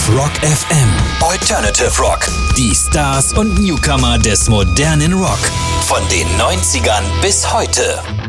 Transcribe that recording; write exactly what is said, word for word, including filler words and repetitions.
Rock F M. Alternative Rock. Die Stars und Newcomer des modernen Rock. Von den neunzigern bis heute.